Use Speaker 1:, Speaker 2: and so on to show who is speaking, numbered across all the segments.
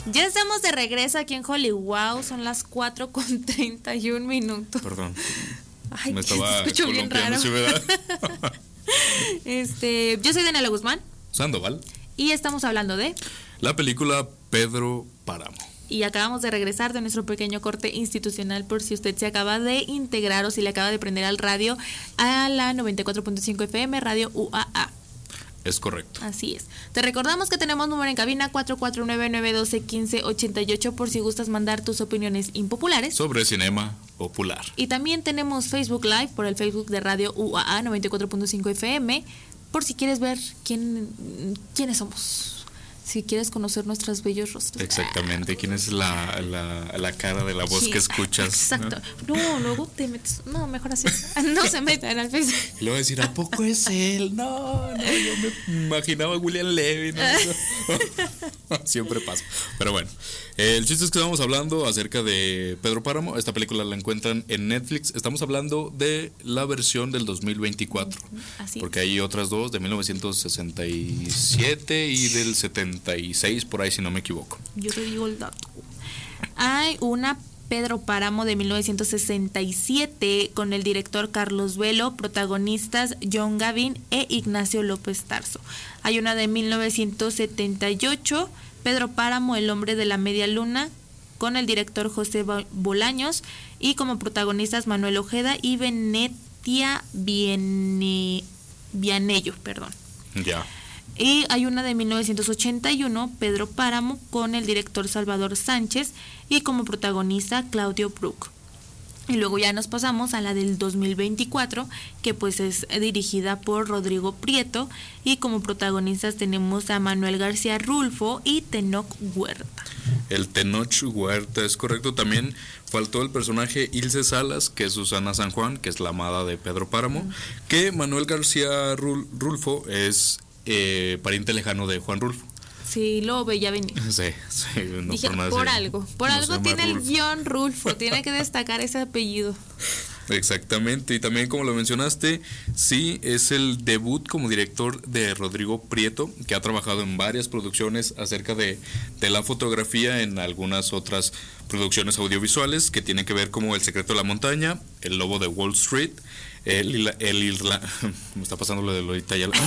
Speaker 1: Ya estamos de regreso aquí en Hollywood, son las 4:31.
Speaker 2: Perdón.
Speaker 1: Ay,
Speaker 2: me estaba
Speaker 1: escucho bien raro.
Speaker 2: ¿Sí, verdad?
Speaker 1: Yo soy Daniela Guzmán.
Speaker 2: Sandoval.
Speaker 1: Y estamos hablando de
Speaker 2: la película Pedro Páramo.
Speaker 1: Y acabamos de regresar de nuestro pequeño corte institucional, por si usted se acaba de integrar o si le acaba de prender al radio a la 94.5 FM, Radio UAA.
Speaker 2: Es correcto.
Speaker 1: Así es. Te recordamos que tenemos número en cabina 449-912-1588 por si gustas mandar tus opiniones impopulares
Speaker 2: sobre cinema popular.
Speaker 1: Y también tenemos Facebook Live por el Facebook de Radio UAA 94.5 FM por si quieres ver quiénes somos. Si quieres conocer nuestros bellos rostros.
Speaker 2: Exactamente, quién es la cara de la voz que escuchas.
Speaker 1: Exacto. No, luego te metes. No, mejor así. No se metan al Facebook.
Speaker 2: Le voy a decir, ¿a poco es él? No, yo me imaginaba a William Levy. No. Siempre pasa. Pero bueno, el chiste es que estamos hablando acerca de Pedro Páramo. Esta película la encuentran en Netflix. Estamos hablando de la versión del 2024.
Speaker 1: Así
Speaker 2: porque hay otras dos, de 1967 y del 76, por ahí si no me equivoco.
Speaker 1: Yo te digo el dato. Hay una Pedro Páramo de 1967 con el director Carlos Velo, protagonistas John Gavin e Ignacio López Tarso. Hay una de 1978, Pedro Páramo, el hombre de la media luna, con el director José Bolaños y como protagonistas Manuel Ojeda y Venetia Vianello, perdón.
Speaker 2: Ya.
Speaker 1: Y hay una de 1981, Pedro Páramo, con el director Salvador Sánchez y como protagonista Claudio Brook. Y luego ya nos pasamos a la del 2024, que pues es dirigida por Rodrigo Prieto y como protagonistas tenemos a Manuel García Rulfo y Tenoch Huerta.
Speaker 2: El Tenoch Huerta, es correcto. También faltó el personaje Ilse Salas, que es Susana San Juan, que es la amada de Pedro Páramo, que Manuel García Rulfo es pariente lejano de Juan Rulfo.
Speaker 1: Sí, lo veía venir.
Speaker 2: Sí, no.
Speaker 1: Dije, por algo tiene el guión Rulfo, tiene que destacar ese apellido.
Speaker 2: Exactamente, y también como lo mencionaste, sí, es el debut como director de Rodrigo Prieto, que ha trabajado en varias producciones acerca de la fotografía, en algunas otras producciones audiovisuales que tienen que ver como El secreto de la montaña, El lobo de Wall Street, me está pasando lo de Lolita Ayala.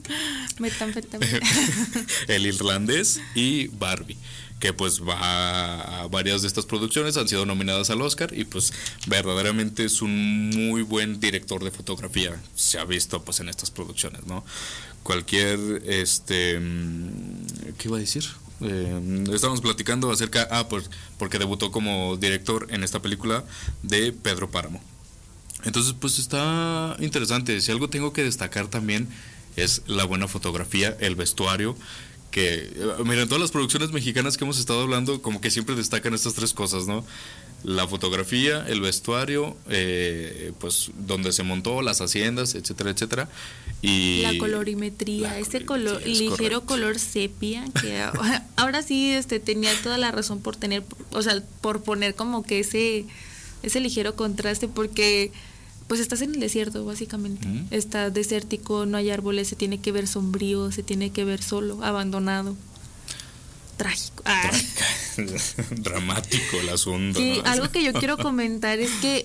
Speaker 2: El irlandés y Barbie, que pues va a varias de estas producciones, han sido nominadas al Oscar y pues verdaderamente es un muy buen director de fotografía, se ha visto pues en estas producciones, ¿no? Cualquier, ¿qué iba a decir? Estábamos platicando acerca, pues porque debutó como director en esta película de Pedro Páramo. Entonces pues está interesante. Si algo tengo que destacar también es la buena fotografía, el vestuario, que mira, en todas las producciones mexicanas que hemos estado hablando como que siempre destacan estas tres cosas, ¿no? La fotografía, el vestuario, pues donde se montó, las haciendas, etcétera, etcétera, y
Speaker 1: la colorimetría, ese color ligero, correcto. Color sepia, que ahora sí tenía toda la razón por tener, o sea, por poner como que ese ligero contraste, porque pues estás en el desierto básicamente, está desértico, no hay árboles, se tiene que ver sombrío, se tiene que ver solo, abandonado, trágico.
Speaker 2: Dramático el asunto,
Speaker 1: sí,
Speaker 2: ¿no?
Speaker 1: Algo que yo quiero comentar es que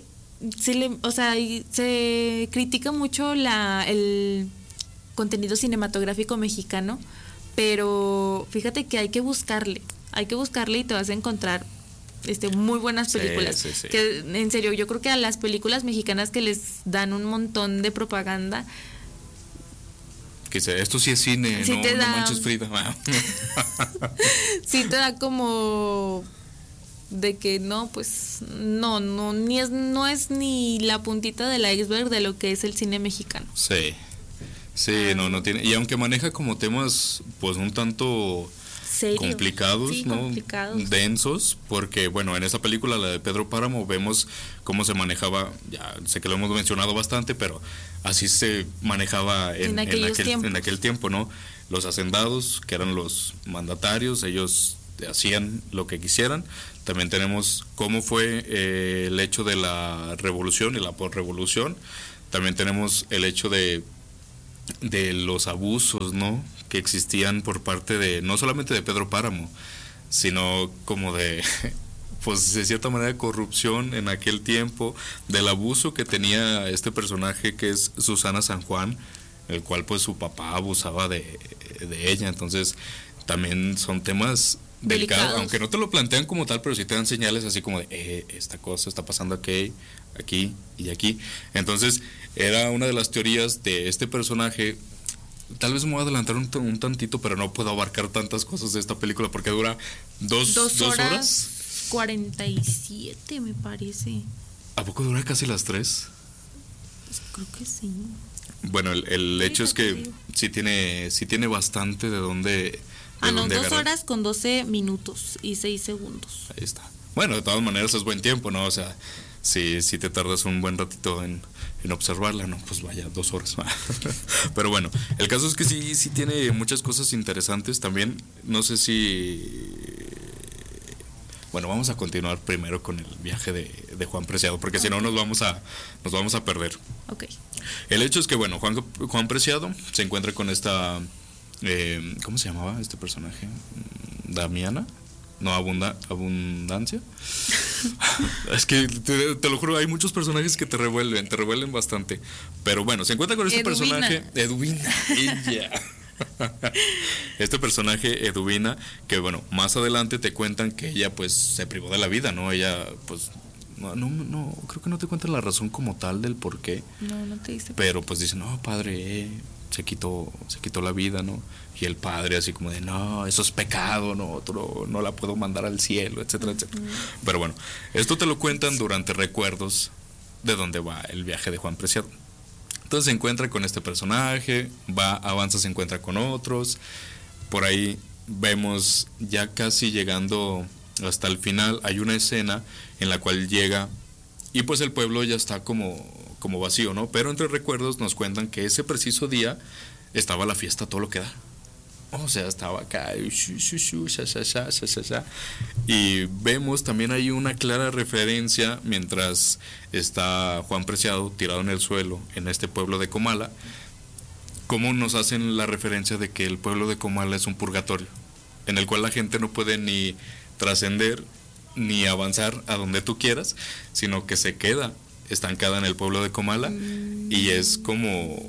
Speaker 1: se critica mucho el contenido cinematográfico mexicano, pero fíjate que hay que buscarle y te vas a encontrar muy buenas películas.
Speaker 2: Sí.
Speaker 1: Que en serio, yo creo que a las películas mexicanas que les dan un montón de propaganda,
Speaker 2: que esto sí es cine, sí, no manches Frida.
Speaker 1: Sí te da como de que no, pues no es ni la puntita del iceberg de lo que es el cine mexicano.
Speaker 2: Sí, no tiene, y aunque maneja como temas pues un tanto complicados,
Speaker 1: sí,
Speaker 2: ¿no? Densos, porque bueno, en esta película, la de Pedro Páramo, vemos cómo se manejaba, ya sé que lo hemos mencionado bastante, pero así se manejaba en aquel tiempo, ¿no? Los hacendados, que eran los mandatarios, ellos hacían lo que quisieran. También tenemos cómo fue el hecho de la revolución y la posrevolución. También tenemos el hecho de los abusos, ¿no?, que existían por parte de, no solamente de Pedro Páramo, sino como de, pues de cierta manera, corrupción en aquel tiempo, del abuso que tenía este personaje que es Susana San Juan, el cual pues su papá abusaba de ella. Entonces también son temas delicados, aunque no te lo plantean como tal, pero sí te dan señales así como de esta cosa está pasando aquí y aquí. Entonces era una de las teorías de este personaje. Tal vez me voy a adelantar un tantito, pero no puedo abarcar tantas cosas de esta película porque dura dos horas
Speaker 1: 47, me parece.
Speaker 2: ¿A poco dura casi las 3?
Speaker 1: Pues creo que sí.
Speaker 2: Bueno, el hecho es que sí tiene bastante de dónde.
Speaker 1: No, 2 horas con 12 minutos y 6 segundos.
Speaker 2: Ahí está. Bueno, de todas maneras es buen tiempo, ¿no? O sea, si te tardas un buen ratito en observarla, no, pues vaya, 2 horas. Pero bueno, el caso es que sí tiene muchas cosas interesantes también. No sé si... Bueno, vamos a continuar primero con el viaje de Juan Preciado, porque si no nos vamos a perder.
Speaker 1: Ok.
Speaker 2: El hecho es que, bueno, Juan Preciado se encuentra con esta... ¿cómo se llamaba este personaje? ¿Damiana? No, Abundancia. Es que te lo juro, hay muchos personajes que te revuelven bastante. Pero bueno, se encuentra con este personaje, Edwina. Ella. Este personaje, Edwina, que bueno, más adelante te cuentan que ella pues se privó de la vida, ¿no? Ella pues no creo que no te cuentan la razón como tal del por qué.
Speaker 1: No te dice.
Speaker 2: Pero pues dicen, no, padre, se quitó la vida, ¿no? Y el padre así como de, no, eso es pecado, no la puedo mandar al cielo, etcétera, etcétera. Pero bueno, esto te lo cuentan durante recuerdos de dónde va el viaje de Juan Preciado. Entonces se encuentra con este personaje, avanza, se encuentra con otros. Por ahí vemos ya casi llegando hasta el final, hay una escena en la cual llega y pues el pueblo ya está como vacío, ¿no? Pero entre recuerdos nos cuentan que ese preciso día estaba la fiesta todo lo que da. O sea, estaba acá y vemos también hay una clara referencia mientras está Juan Preciado tirado en el suelo en este pueblo de Comala, cómo nos hacen la referencia de que el pueblo de Comala es un purgatorio en el cual la gente no puede ni trascender ni avanzar a donde tú quieras, sino que se queda estancada en el pueblo de Comala y es como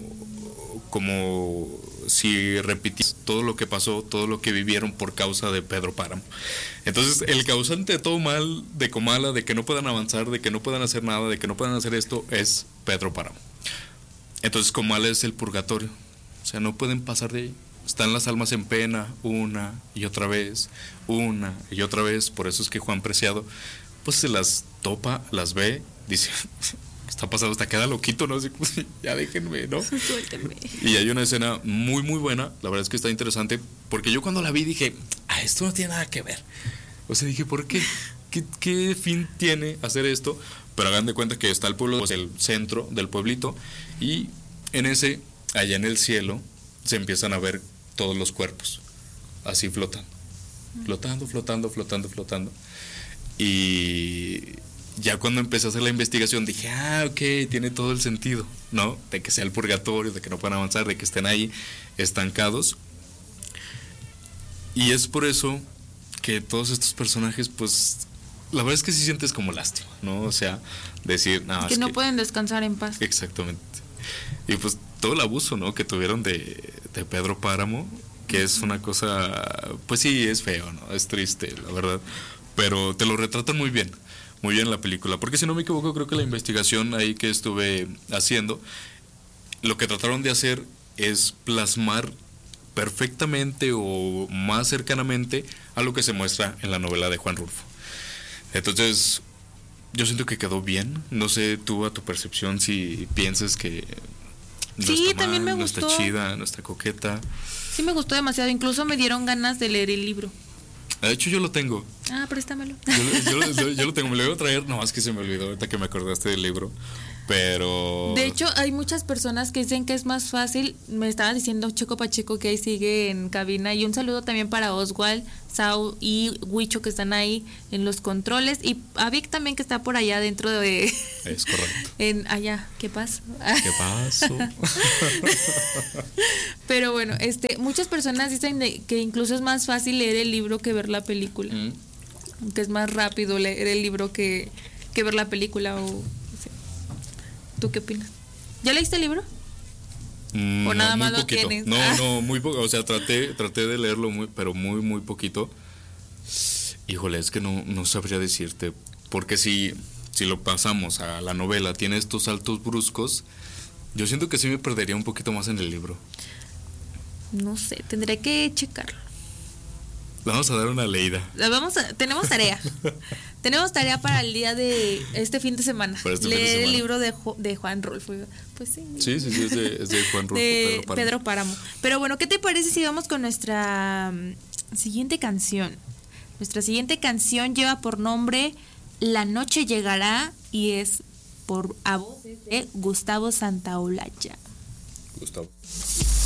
Speaker 2: si repitieras todo lo que pasó, todo lo que vivieron por causa de Pedro Páramo. Entonces, el causante de todo mal de Comala, de que no puedan avanzar, de que no puedan hacer nada, de que no puedan hacer esto, es Pedro Páramo. Entonces, Comala es el purgatorio. O sea, no pueden pasar de ahí. Están las almas en pena una y otra vez. Por eso es que Juan Preciado, pues se las topa, las ve, dice... está pasando, hasta queda loquito, ¿no? Así, pues, ya déjenme, ¿no?
Speaker 1: Suéltenme.
Speaker 2: Y hay una escena muy, muy buena, la verdad es que está interesante, porque yo cuando la vi dije, esto no tiene nada que ver. O sea, dije, ¿por qué? ¿Qué fin tiene hacer esto? Pero hagan de cuenta que está el pueblo, pues el centro del pueblito, y allá en el cielo, se empiezan a ver todos los cuerpos, así flotando. Y... ya cuando empecé a hacer la investigación dije, ok, tiene todo el sentido, ¿no? De que sea el purgatorio, de que no puedan avanzar, de que estén ahí estancados. Y es por eso que todos estos personajes, pues, la verdad es que sí sientes como lástima, ¿no? O sea, decir,
Speaker 1: que no pueden descansar en paz.
Speaker 2: Exactamente. Y pues todo el abuso, ¿no? Que tuvieron de Pedro Páramo, que es una cosa, pues sí, es feo, ¿no? Es triste, la verdad. Pero te lo retratan muy bien la película, porque si no me equivoco creo que la investigación ahí que estuve haciendo, lo que trataron de hacer es plasmar perfectamente o más cercanamente a lo que se muestra en la novela de Juan Rulfo. Entonces yo siento que quedó bien, no sé tú a tu percepción si piensas que no
Speaker 1: sí,
Speaker 2: está mal,
Speaker 1: también me
Speaker 2: no
Speaker 1: gustó.
Speaker 2: está chida, no está coqueta.
Speaker 1: Sí me gustó demasiado, incluso me dieron ganas de leer el libro.
Speaker 2: De hecho yo lo tengo.
Speaker 1: Préstamelo.
Speaker 2: Yo lo tengo, me lo iba a traer, no, es que se me olvidó ahorita que me acordaste del libro. Pero...
Speaker 1: De hecho, hay muchas personas que dicen que es más fácil. Me estaba diciendo Checo Pacheco, que ahí sigue en cabina. Y un saludo también para Oswald, Sau y Huicho, que están ahí en los controles. Y a Vic también, que está por allá dentro de...
Speaker 2: Es correcto.
Speaker 1: Allá, ¿qué pasa?
Speaker 2: ¿Qué pasó?
Speaker 1: Pero bueno, muchas personas dicen que incluso es más fácil leer el libro que ver la película. Que es más rápido leer el libro que ver la película. ¿Tú qué opinas? ¿Ya leíste el libro? ¿O nada más lo tienes?
Speaker 2: No, muy poco. O sea, traté de leerlo pero muy poquito. Híjole, es que no sabría decirte. Porque si lo pasamos a la novela, tiene estos saltos bruscos. Yo siento que sí me perdería un poquito más en el libro.
Speaker 1: No sé, tendré que checarlo.
Speaker 2: Vamos a dar una leída.
Speaker 1: Tenemos tarea. Tenemos tarea para el día de este fin de semana. Leer el libro de Juan Rulfo. Pues sí.
Speaker 2: Sí, es de Juan Rulfo.
Speaker 1: De Pedro Páramo. Pero bueno, ¿qué te parece si vamos con nuestra siguiente canción? Nuestra siguiente canción lleva por nombre La Noche Llegará y es a voz de Gustavo Santaolalla.
Speaker 2: Gustavo.